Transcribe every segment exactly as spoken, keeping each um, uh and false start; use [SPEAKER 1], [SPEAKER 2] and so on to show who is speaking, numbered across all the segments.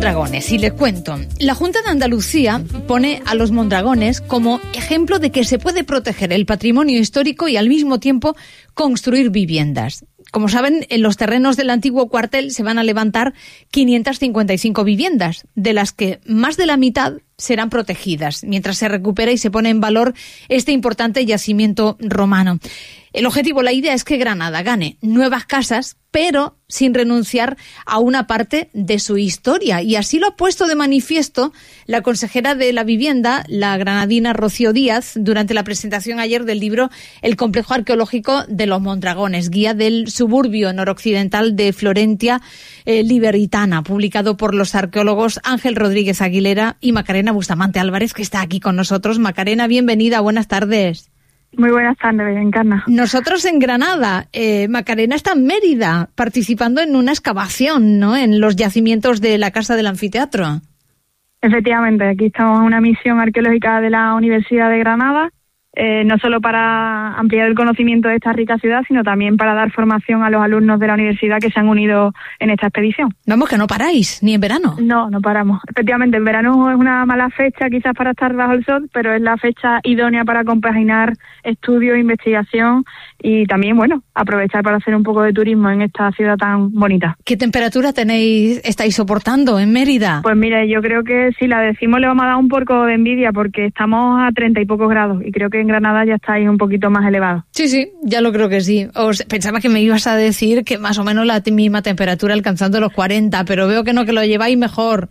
[SPEAKER 1] mondragones, y les cuento. La Junta de Andalucía pone a los mondragones como ejemplo de que se puede proteger el patrimonio histórico y al mismo tiempo construir viviendas. Como saben, en los terrenos del antiguo cuartel se van a levantar quinientas cincuenta y cinco viviendas, de las que más de la mitad serán protegidas, mientras se recupera y se pone en valor este importante yacimiento romano. El objetivo, la idea es que Granada gane nuevas casas, pero sin renunciar a una parte de su historia. Y así lo ha puesto de manifiesto la consejera de la Vivienda, la granadina Rocío Díaz, durante la presentación ayer del libro El complejo arqueológico de los Mondragones, guía del suburbio noroccidental de Florentia eh, Liberitana, publicado por los arqueólogos Ángel Rodríguez Aguilera y Macarena Bustamante Álvarez, que está aquí con nosotros. Macarena, bienvenida, buenas tardes.
[SPEAKER 2] Muy buenas tardes, Encarna.
[SPEAKER 1] Nosotros en Granada, eh, Macarena está en Mérida, participando en una excavación, ¿no?, en los yacimientos de la Casa del Anfiteatro.
[SPEAKER 2] Efectivamente, aquí estamos en una misión arqueológica de la Universidad de Granada, eh, no solo para ampliar el conocimiento de esta rica ciudad, sino también para dar formación a los alumnos de la universidad que se han unido en esta expedición.
[SPEAKER 1] Vamos, que no paráis, ni en verano.
[SPEAKER 2] No, no paramos. Efectivamente, en verano es una mala fecha quizás para estar bajo el sol, pero es la fecha idónea para compaginar estudio, investigación y también, bueno, aprovechar para hacer un poco de turismo en esta ciudad tan bonita.
[SPEAKER 1] ¿Qué temperatura tenéis, estáis soportando en Mérida?
[SPEAKER 2] Pues mire, yo creo que si la decimos le vamos a dar un poco de envidia porque estamos a treinta y pocos grados y creo que en Granada ya estáis un poquito más elevado.
[SPEAKER 1] Sí, sí, ya lo creo que sí. Os pensaba que me ibas a decir que más o menos la misma temperatura alcanzando los cuarenta, pero veo que no, que lo lleváis mejor.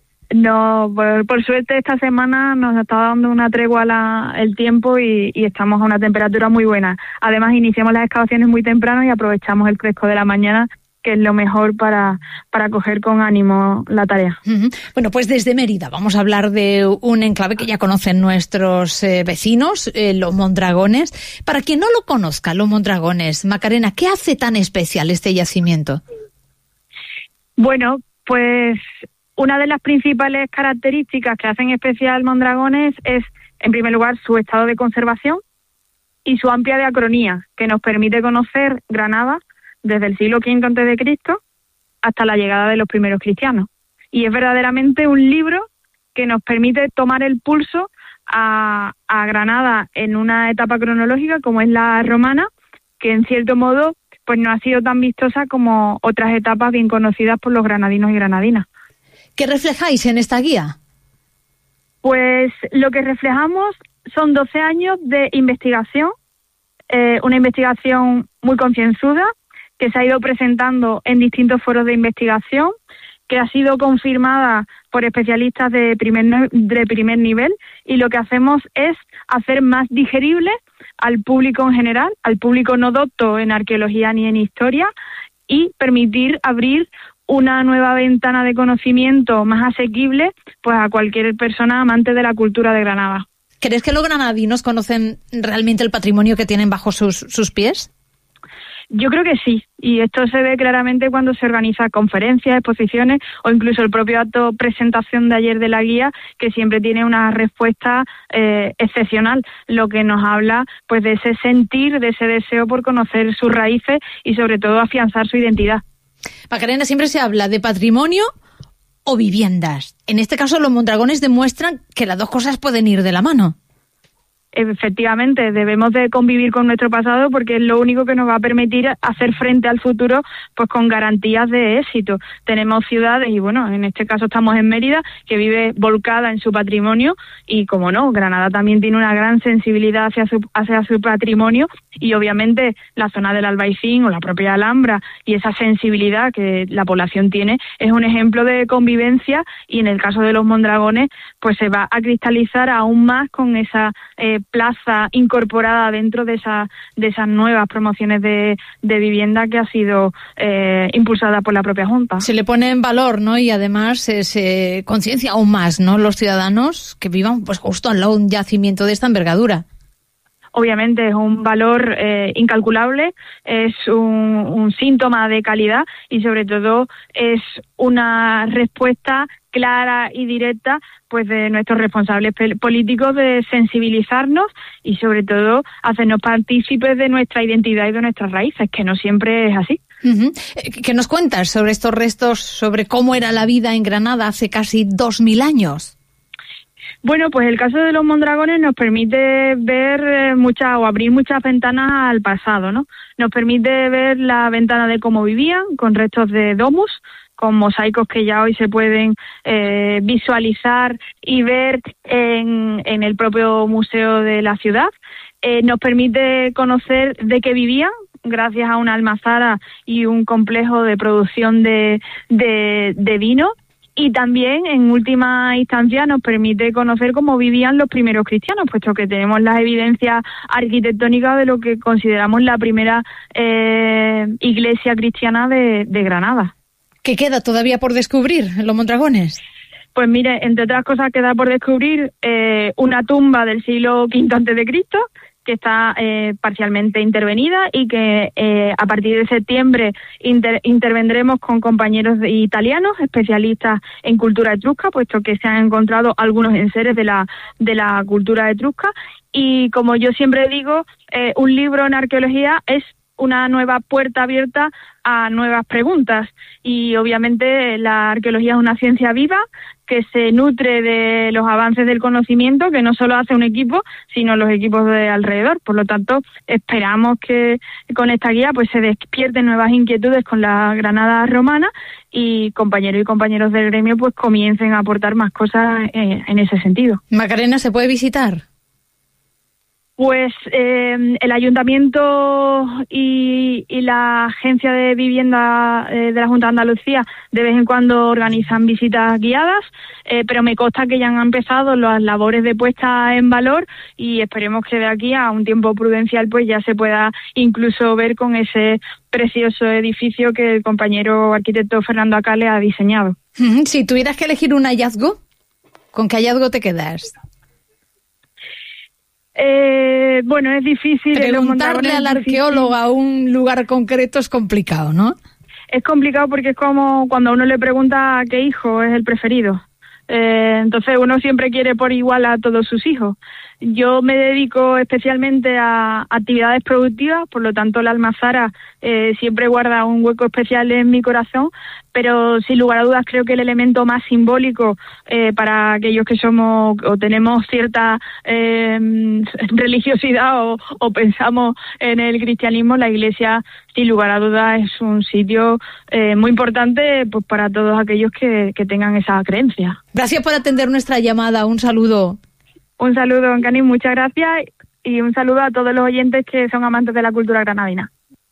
[SPEAKER 2] No, por, por suerte esta semana nos está dando una tregua la, el tiempo y, y estamos a una temperatura muy buena. Además iniciamos las excavaciones muy temprano y aprovechamos el fresco de la mañana, que es lo mejor para, para coger con ánimo la tarea.
[SPEAKER 1] Uh-huh. Bueno, pues desde Mérida vamos a hablar de un enclave que ya conocen nuestros eh, vecinos, eh, los Mondragones. Para quien no lo conozca, los Mondragones, Macarena, ¿qué hace tan especial este yacimiento?
[SPEAKER 2] Bueno, pues una de las principales características que hacen especial Mondragones es, en primer lugar, su estado de conservación y su amplia diacronía, que nos permite conocer Granada desde el siglo quinto antes de Cristo hasta la llegada de los primeros cristianos. Y es verdaderamente un libro que nos permite tomar el pulso a, a Granada en una etapa cronológica como es la romana, que en cierto modo pues no ha sido tan vistosa como otras etapas bien conocidas por los granadinos y granadinas.
[SPEAKER 1] ¿Qué reflejáis en esta guía?
[SPEAKER 2] Pues lo que reflejamos son doce años de investigación, eh, una investigación muy concienzuda, que se ha ido presentando en distintos foros de investigación, que ha sido confirmada por especialistas de primer, de primer nivel, y lo que hacemos es hacer más digerible al público en general, al público no docto en arqueología ni en historia, y permitir abrir una nueva ventana de conocimiento más asequible pues a cualquier persona amante de la cultura de Granada.
[SPEAKER 1] ¿Crees que los granadinos conocen realmente el patrimonio que tienen bajo sus, sus pies?
[SPEAKER 2] Yo creo que sí, y esto se ve claramente cuando se organizan conferencias, exposiciones o incluso el propio acto presentación de ayer de la guía, que siempre tiene una respuesta eh, excepcional, lo que nos habla pues de ese sentir, de ese deseo por conocer sus raíces y sobre todo afianzar su identidad.
[SPEAKER 1] Macarena, siempre se habla de patrimonio o viviendas. En este caso los Mondragones demuestran que las dos cosas pueden ir de la mano.
[SPEAKER 2] Efectivamente, debemos de convivir con nuestro pasado porque es lo único que nos va a permitir hacer frente al futuro pues con garantías de éxito. Tenemos ciudades, y bueno, en este caso estamos en Mérida, que vive volcada en su patrimonio y, como no, Granada también tiene una gran sensibilidad hacia su, hacia su patrimonio y obviamente la zona del Albaicín o la propia Alhambra y esa sensibilidad que la población tiene es un ejemplo de convivencia y en el caso de los Mondragones pues se va a cristalizar aún más con esa eh, plaza incorporada dentro de esa de esas nuevas promociones de, de vivienda que ha sido eh, impulsada por la propia Junta.
[SPEAKER 1] Se le pone en valor, ¿no? Y además se, se conciencia aún más, ¿no?, los ciudadanos que vivan pues justo al lado de un yacimiento de esta envergadura.
[SPEAKER 2] Obviamente es un valor eh, incalculable, es un, un síntoma de calidad y sobre todo es una respuesta clara y directa pues de nuestros responsables políticos de sensibilizarnos y sobre todo hacernos partícipes de nuestra identidad y de nuestras raíces, que no siempre es así.
[SPEAKER 1] Uh-huh. ¿Qué nos cuentas sobre estos restos, sobre cómo era la vida en Granada hace casi dos mil años?
[SPEAKER 2] Bueno, pues el caso de los Mondragones nos permite ver muchas o abrir muchas ventanas al pasado, ¿no? Nos permite ver la ventana de cómo vivían, con restos de domus, con mosaicos que ya hoy se pueden eh, visualizar y ver en, en el propio museo de la ciudad. Eh, nos permite conocer de qué vivían, gracias a una almazara y un complejo de producción de, de, de vino, y también, en última instancia, nos permite conocer cómo vivían los primeros cristianos, puesto que tenemos las evidencias arquitectónicas de lo que consideramos la primera eh, iglesia cristiana de, de Granada.
[SPEAKER 1] ¿Qué queda todavía por descubrir en los Mondragones?
[SPEAKER 2] Pues mire, entre otras cosas queda por descubrir eh, una tumba del siglo quinto antes de Cristo, que está eh, parcialmente intervenida y que eh, a partir de septiembre inter- intervendremos con compañeros italianos especialistas en cultura etrusca, puesto que se han encontrado algunos enseres de la de la cultura etrusca. Y como yo siempre digo, eh, un libro en arqueología es una nueva puerta abierta a nuevas preguntas, y obviamente la arqueología es una ciencia viva que se nutre de los avances del conocimiento que no solo hace un equipo, sino los equipos de alrededor. Por lo tanto, esperamos que con esta guía pues se despierten nuevas inquietudes con la Granada romana, y compañeros y compañeros del gremio pues comiencen a aportar más cosas eh, en ese sentido.
[SPEAKER 1] Macarena, ¿se puede visitar?
[SPEAKER 2] Pues eh, el Ayuntamiento y, y la Agencia de Vivienda eh, de la Junta de Andalucía de vez en cuando organizan visitas guiadas, eh, pero me consta que ya han empezado las labores de puesta en valor, y esperemos que de aquí a un tiempo prudencial pues ya se pueda incluso ver con ese precioso edificio que el compañero arquitecto Fernando Acale ha diseñado.
[SPEAKER 1] Si tuvieras que elegir un hallazgo, ¿con qué hallazgo te quedas?
[SPEAKER 2] Eh, bueno, es difícil.
[SPEAKER 1] Preguntarle al arqueólogo a un lugar concreto es complicado, ¿no?
[SPEAKER 2] Es complicado porque es como cuando a uno le pregunta qué hijo es el preferido. Eh, entonces uno siempre quiere por igual a todos sus hijos. Yo me dedico especialmente a actividades productivas, por lo tanto la almazara eh, siempre guarda un hueco especial en mi corazón, pero sin lugar a dudas creo que el elemento más simbólico eh, para aquellos que somos o tenemos cierta eh, religiosidad o, o pensamos en el cristianismo, la iglesia sin lugar a dudas es un sitio eh, muy importante pues para todos aquellos que, que tengan esa creencia.
[SPEAKER 1] Gracias por atender nuestra llamada, un saludo.
[SPEAKER 2] Un saludo, Cani, muchas gracias, y un saludo a todos los oyentes que son amantes de la cultura granadina.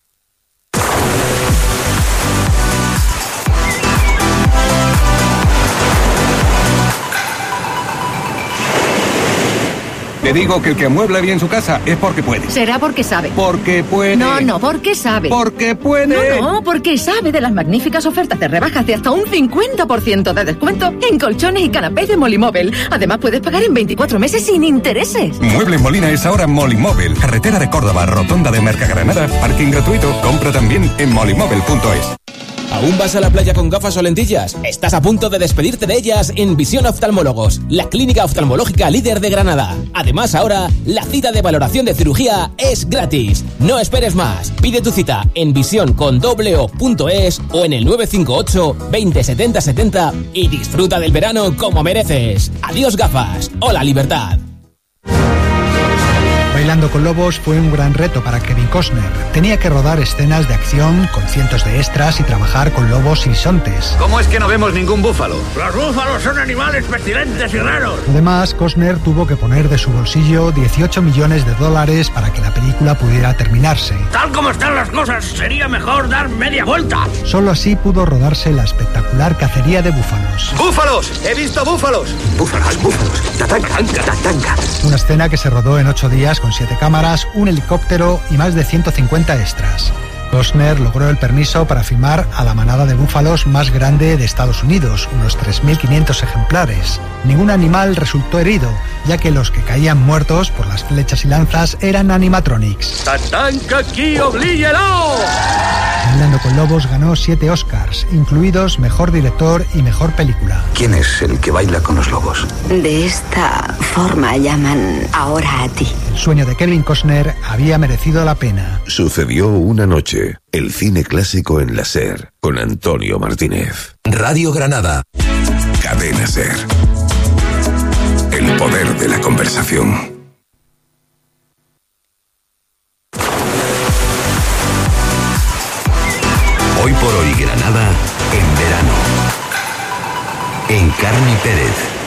[SPEAKER 3] Te digo que el que amuebla bien su casa es porque puede.
[SPEAKER 4] Será porque sabe.
[SPEAKER 3] Porque puede.
[SPEAKER 4] No, no, porque sabe.
[SPEAKER 3] Porque puede.
[SPEAKER 4] No, no, porque sabe de las magníficas ofertas de rebajas de hasta un cincuenta por ciento de descuento en colchones y canapés de Molimóvil. Además, puedes pagar en veinticuatro meses sin intereses.
[SPEAKER 3] Mueble Molina es ahora Molimóvil. Carretera de Córdoba, rotonda de Mercagranada, parking gratuito. Compra también en molimóvil punto es.
[SPEAKER 5] ¿Aún vas a la playa con gafas o lentillas? Estás a punto de despedirte de ellas en Visión Oftalmólogos, la clínica oftalmológica líder de Granada. Además, ahora, la cita de valoración de cirugía es gratis. No esperes más. Pide tu cita en visión con doble o punto es o en el nueve cinco ocho, veinte, setenta, setenta y disfruta del verano como mereces. Adiós gafas. Hola libertad.
[SPEAKER 6] Bailando con lobos fue un gran reto para Kevin Costner. Tenía que rodar escenas de acción con cientos de extras y trabajar con lobos y bisontes.
[SPEAKER 7] ¿Cómo es que no vemos ningún búfalo? Los búfalos son animales pestilentes y raros.
[SPEAKER 6] Además, Costner tuvo que poner de su bolsillo dieciocho millones de dólares para que la película pudiera terminarse.
[SPEAKER 7] Tal como están las cosas, sería mejor dar media vuelta.
[SPEAKER 6] Solo así pudo rodarse la espectacular cacería de búfalos.
[SPEAKER 7] ¡Búfalos! ¡He visto búfalos! ¡Búfalos, búfalos! ¡Tatanca, tatanca!
[SPEAKER 6] Una escena que se rodó en ocho días con siete cámaras, un helicóptero y más de ciento cincuenta extras. Costner logró el permiso para filmar a la manada de búfalos más grande de Estados Unidos, unos tres mil quinientos ejemplares. Ningún animal resultó herido, ya que los que caían muertos por las flechas y lanzas eran animatronics.
[SPEAKER 7] ¡Tatanca aquí, oblíguelo!
[SPEAKER 6] Bailando con lobos ganó siete Oscars, incluidos Mejor Director y Mejor Película.
[SPEAKER 8] ¿Quién es el que baila con los lobos?
[SPEAKER 9] De esta forma llaman ahora a ti.
[SPEAKER 6] El sueño de Kevin Costner había merecido la pena.
[SPEAKER 10] Sucedió una noche. El cine clásico en la SER, con Antonio Martínez.
[SPEAKER 11] Radio Granada.
[SPEAKER 3] Cadena SER. El poder de la conversación.
[SPEAKER 11] Hoy por hoy Granada en verano. Encarni Pérez.